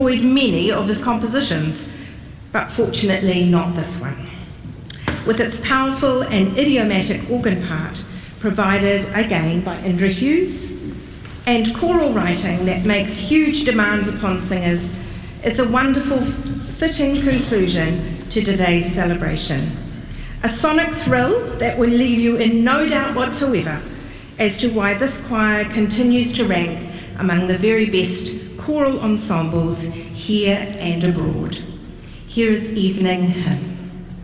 enjoyed many of his compositions, but fortunately not this one, with its powerful and idiomatic organ part provided again by Indra Hughes, and choral writing that makes huge demands upon singers. It's a wonderful, fitting conclusion to today's celebration. A sonic thrill that will leave you in no doubt whatsoever as to why this choir continues to rank among the very best choral ensembles here and abroad. Here is Evening Hymn.